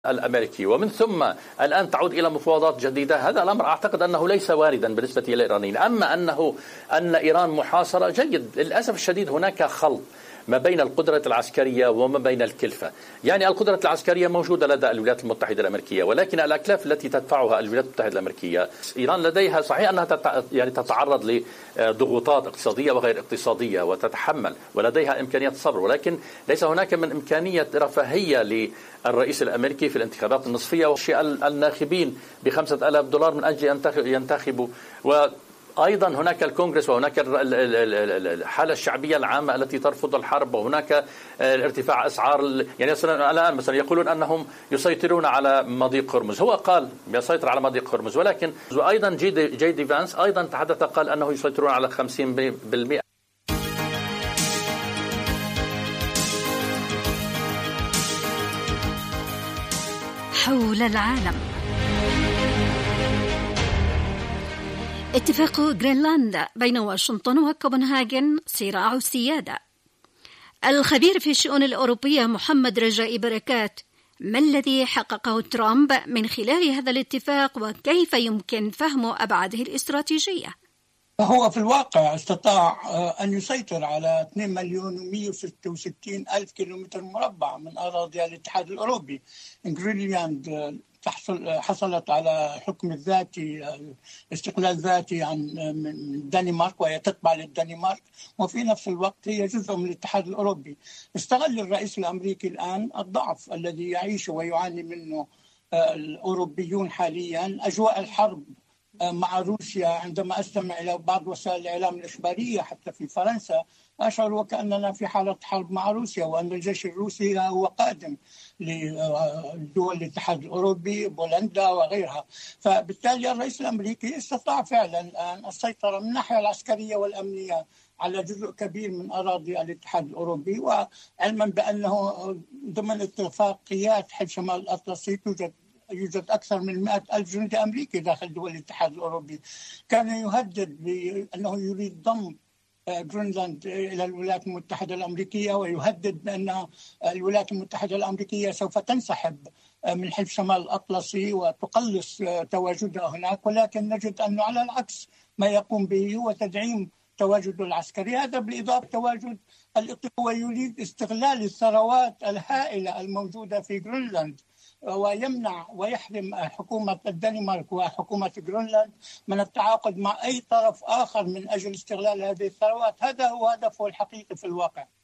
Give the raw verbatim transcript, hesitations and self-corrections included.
الأمريكي، ومن ثم الآن تعود إلى مفاوضات جديدة. هذا الأمر أعتقد أنه ليس واردا بالنسبة إلى الإيرانيين. أما أنه أن إيران محاصرة، جيد. للأسف الشديد هناك خلط ما بين القدرة العسكرية وما بين الكلفة. يعني القدرة العسكرية موجودة لدى الولايات المتحدة الأمريكية، ولكن الأكلاف التي تدفعها الولايات المتحدة الأمريكية، إيران لديها صحيح أنها تتع... يعني تتعرض لضغوطات اقتصادية وغير اقتصادية وتتحمل، ولديها إمكانية الصبر، ولكن ليس هناك من إمكانية رفاهية للرئيس الأمريكي في الانتخابات النصفية وشيء الناخبين بخمسة آلاف دولار من أجل أن ينتخبوا. و أيضا هناك الكونغرس، وهناك الحالة الشعبية العامة التي ترفض الحرب، وهناك ارتفاع أسعار. يعني الآن مثلا يقولون أنهم يسيطرون على مضيق هرمز، هو قال يسيطر على مضيق هرمز، ولكن أيضا جي دي فانس أيضا تحدث قال أنه يسيطرون على خمسين بالمئة. حول العالم. اتفاق غرينلندا بين واشنطن وكوبنهاغن صراع السيادة. الخبير في الشؤون الأوروبية محمد رجائي بركات، ما الذي حققه ترامب من خلال هذا الاتفاق وكيف يمكن فهم أبعاده الاستراتيجية؟ هو في الواقع استطاع أن يسيطر على اثنين مليون ومئة وستة وستين ألف كيلومتر مربع من أراضي الاتحاد الأوروبي. غرينلاند تحصل حصلت على حكم الذاتي، استقلال ذاتي عن من الدنمارك، وهي تتبع للدنمارك، وفي نفس الوقت هي جزء من الاتحاد الأوروبي. استغل الرئيس الأمريكي الآن الضعف الذي يعيشه ويعاني منه الأوروبيون حاليا، أجواء الحرب مع روسيا. عندما أستمع إلى بعض وسائل الإعلام الإخبارية حتى في فرنسا أشعر وكأننا في حالة حرب مع روسيا، وأن الجيش الروسي هو قادم لدول الاتحاد الأوروبي، بولندا وغيرها. فبالتالي الرئيس الأمريكي استطاع فعلا الآن السيطرة من الناحية العسكرية والأمنية على جزء كبير من أراضي الاتحاد الأوروبي، وعلما بأنه ضمن اتفاقيات حلف شمال الأطلسي توجد يوجد أكثر من مئة ألف جندي أمريكي داخل دول الاتحاد الأوروبي. كان يهدد بأنه يريد ضم غرينلاند إلى الولايات المتحدة الأمريكية، ويهدد بأن الولايات المتحدة الأمريكية سوف تنسحب من حلف شمال الأطلسي وتقلص تواجدها هناك. ولكن نجد أنه على العكس ما يقوم به هو تدعيم تواجد العسكري، هذا بالإضافة تواجد الاقتصادي، ويريد استغلال الثروات الهائلة الموجودة في غرينلاند، ويمنع ويحرم حكومة الدنمارك وحكومة غرينلاند من التعاقد مع أي طرف آخر من أجل استغلال هذه الثروات. هذا هو هدفه الحقيقي في الواقع.